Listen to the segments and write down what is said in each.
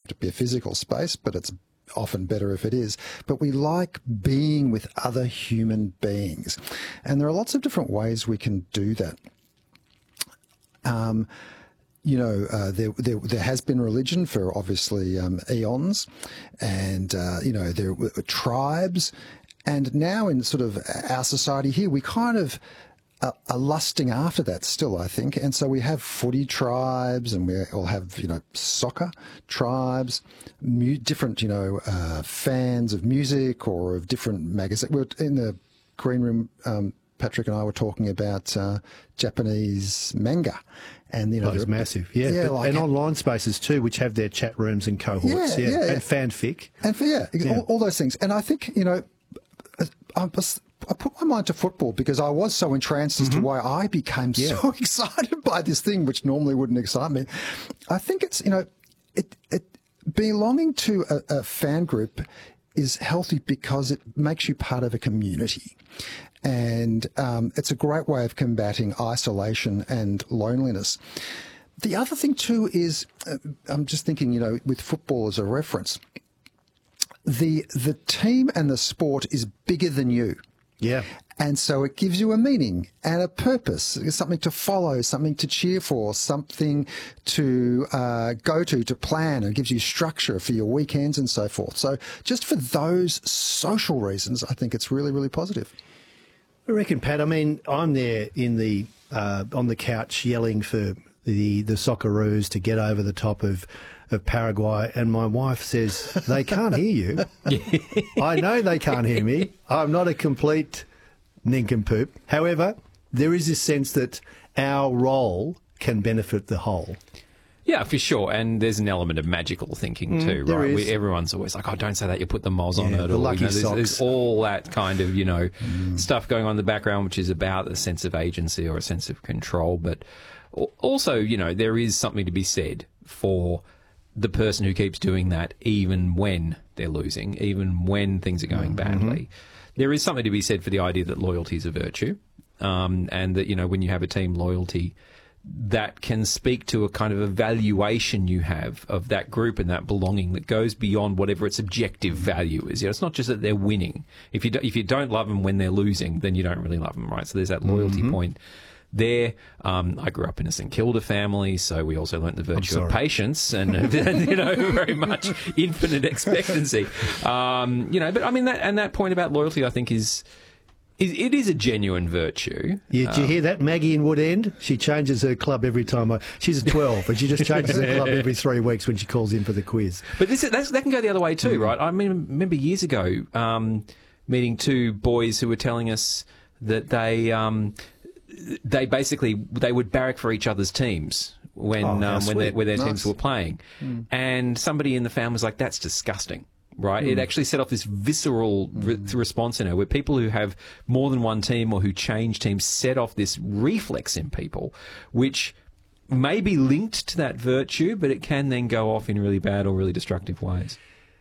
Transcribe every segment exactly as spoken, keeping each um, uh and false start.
to be a physical space, but it's often better if it is. But we like being with other human beings. And there are lots of different ways we can do that. Um, you know, uh, there, there there has been religion for obviously um, eons, and uh, you know, there were tribes, and now in sort of our society here, we kind of are, are lusting after that still, I think, and so we have footy tribes, and we all have, you know, soccer tribes, mu- different, you know, uh, fans of music or of different magazines. We're in the green room. Um, Patrick and I were talking about uh, Japanese manga, and you know, oh, it's massive, yeah, yeah but, like, and online spaces too, which have their chat rooms and cohorts, yeah, yeah, yeah, yeah. and fanfic, and for, yeah, yeah. All, all those things. And I think, you know, I, was, I put my mind to football because I was so entranced as mm-hmm. to why I became yeah. so excited by this thing, which normally wouldn't excite me. I think it's, you know, it, it belonging to a, a fan group is healthy because it makes you part of a community. And um, it's a great way of combating isolation and loneliness. The other thing, too, is uh, I'm just thinking, you know, with football as a reference, the the team and the sport is bigger than you. Yeah. And so it gives you a meaning and a purpose, something to follow, something to cheer for, something to uh, go to, to plan, and gives you structure for your weekends and so forth. So just for those social reasons, I think it's really, really positive. I reckon, Pat. I mean, I'm there in the uh, on the couch yelling for the the Socceroos to get over the top of, of Paraguay, and my wife says they can't hear you. I know they can't hear me. I'm not a complete nincompoop. However, there is this sense that our role can benefit the whole. Yeah, for sure. And there's an element of magical thinking too, mm, right? We, everyone's always like, oh, don't say that, you put the moles yeah, on it. The or, lucky you know, there's, socks. there's all that kind of, you know, mm. stuff going on in the background, which is about a sense of agency or a sense of control. But also, you know, there is something to be said for the person who keeps doing that even when they're losing, even when things are going mm-hmm. badly. There is something to be said for the idea that loyalty is a virtue, um, and that, you know, when you have a team loyalty, that can speak to a kind of evaluation you have of that group and that belonging that goes beyond whatever its objective value is. You know, it's not just that they're winning. If you do, if you don't love them when they're losing, then you don't really love them, right? So there's that loyalty mm-hmm. point there. Um, I grew up in a St Kilda family, so we also learnt the virtue of patience and, you know, very much infinite expectancy. Um, you know, but I mean, that, and that point about loyalty, I think, is... It is a genuine virtue. Yeah, did you hear that? Maggie in Woodend, she changes her club every time. I, she's a twelve, and she just changes her club every three weeks when she calls in for the quiz. But this, that's, that can go the other way too, mm. right? I mean, remember years ago um, meeting two boys who were telling us that they um, they basically they would barrack for each other's teams when oh, um, when, their, when their nice. teams were playing, mm. and somebody in the family was like, "That's disgusting." Right, mm. It actually set off this visceral re- mm. response in her, where people who have more than one team or who change teams set off this reflex in people, which may be linked to that virtue, but it can then go off in really bad or really destructive ways.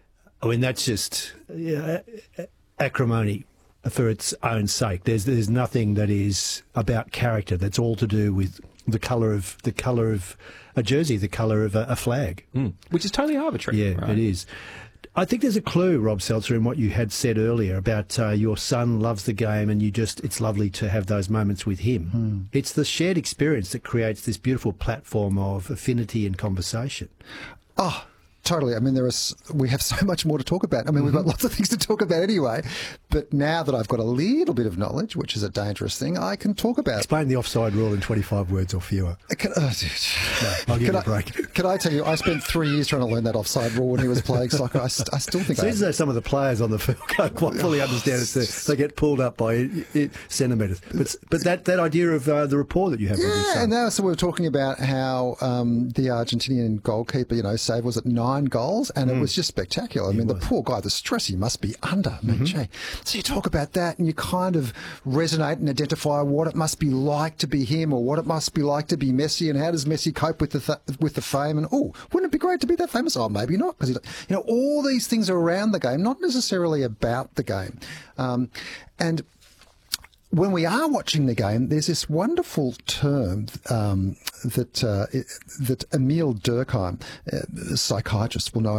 I mean, that's just yeah, acrimony for its own sake. There's there's nothing that is about character. That's all to do with the colour of the colour of a jersey, the colour of a, a flag, mm. which is totally arbitrary. Yeah, right? It is. I think there's a clue, Rob Seltzer, in what you had said earlier about uh, your son loves the game and you just, it's lovely to have those moments with him. Mm. It's the shared experience that creates this beautiful platform of affinity and conversation. Oh, totally. I mean, there is, we have so much more to talk about. I mean, mm-hmm. we've got lots of things to talk about anyway. But now that I've got a little bit of knowledge, which is a dangerous thing, I can talk about. Explain the offside rule in twenty-five words or fewer. Can, oh, dude. No, I'll give can you I, a break. Can I tell you, I spent three years trying to learn that offside rule when he was playing soccer. I, st- I still think Seems as though some of the players on the field can't quite fully understand it. They get pulled up by it, it, centimetres. But but that, that idea of uh, the rapport that you have yeah, with your son. Yeah, and now so we were talking about how um, the Argentinian goalkeeper, you know, save was at nine goals, and mm. it was just spectacular. I mean, the poor guy, the stress he must be under. I mean, mm-hmm. gee. So you talk about that and you kind of resonate and identify what it must be like to be him or what it must be like to be Messi and how does Messi cope with the th- with the fame and, oh, wouldn't it be great to be that famous? Oh, maybe not. Because, you know, all these things are around the game, not necessarily about the game. Um, and when we are watching the game, there's this wonderful term um, that uh, that Emile Durkheim, a psychiatrist, will know